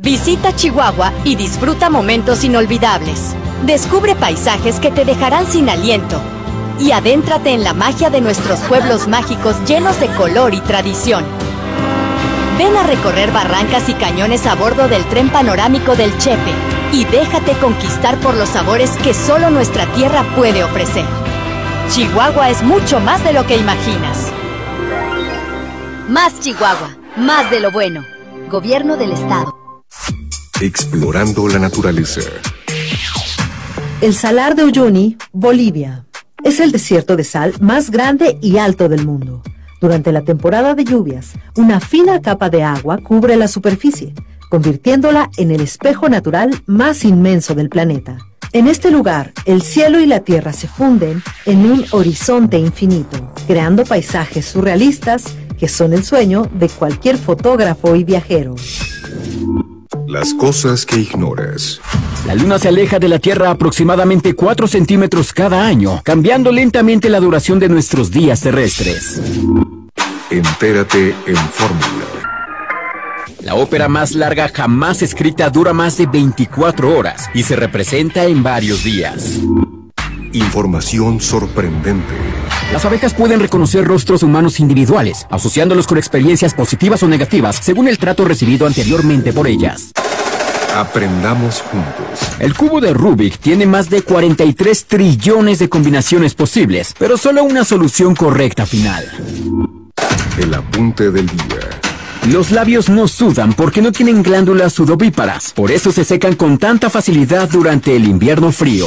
Visita Chihuahua y disfruta momentos inolvidables. Descubre paisajes que te dejarán sin aliento. Y adéntrate en la magia de nuestros pueblos mágicos llenos de color y tradición. Ven a recorrer barrancas y cañones a bordo del tren panorámico del Chepe y déjate conquistar por los sabores que solo nuestra tierra puede ofrecer. Chihuahua es mucho más de lo que imaginas. Más Chihuahua, más de lo bueno. Gobierno del Estado. Explorando la naturaleza. El Salar de Uyuni, Bolivia. Es el desierto de sal más grande y alto del mundo. Durante la temporada de lluvias, una fina capa de agua cubre la superficie, convirtiéndola en el espejo natural más inmenso del planeta. En este lugar, el cielo y la tierra se funden en un horizonte infinito, creando paisajes surrealistas que son el sueño de cualquier fotógrafo y viajero. Las cosas que ignoras. La Luna se aleja de la Tierra aproximadamente 4 centímetros cada año, cambiando lentamente la duración de nuestros días terrestres. Entérate en Fórmula. La ópera más larga jamás escrita dura más de 24 horas y se representa en varios días. Información sorprendente. Las abejas pueden reconocer rostros humanos individuales, asociándolos con experiencias positivas o negativas según el trato recibido anteriormente por ellas. Aprendamos juntos. El cubo de Rubik tiene más de 43 trillones de combinaciones posibles, pero solo una solución correcta final. El apunte del día. Los labios no sudan porque no tienen glándulas sudovíparas, por eso se secan con tanta facilidad durante el invierno frío.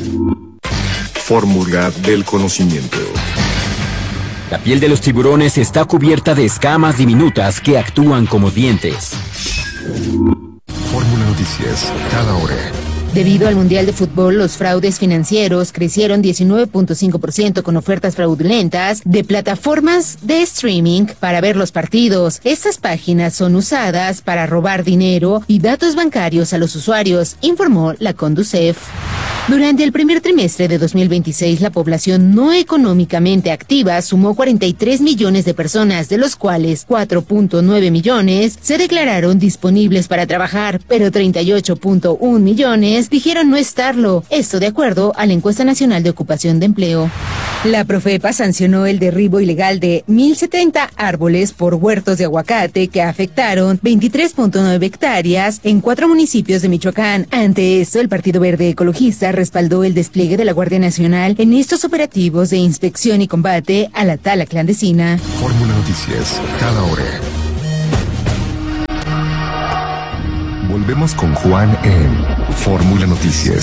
Fórmula del conocimiento. La piel de los tiburones está cubierta de escamas diminutas que actúan como dientes. Fórmula Noticias, cada hora. Debido al Mundial de Fútbol, los fraudes financieros crecieron 19.5% con ofertas fraudulentas de plataformas de streaming para ver los partidos. Estas páginas son usadas para robar dinero y datos bancarios a los usuarios, informó la Conducef. Durante el primer trimestre de 2026, la población no económicamente activa sumó 43 millones de personas, de los cuales 4.9 millones se declararon disponibles para trabajar, pero 38.1 millones dijeron no estarlo. Esto de acuerdo a la Encuesta Nacional de Ocupación de Empleo. La Profepa sancionó el derribo ilegal de 1.070 árboles por huertos de aguacate que afectaron 23.9 hectáreas en 4 municipios de Michoacán. Ante esto, el Partido Verde Ecologista respaldó el despliegue de la Guardia Nacional en estos operativos de inspección y combate a la tala clandestina. Fórmula Noticias, cada hora. Volvemos con Juan en Fórmula Noticias.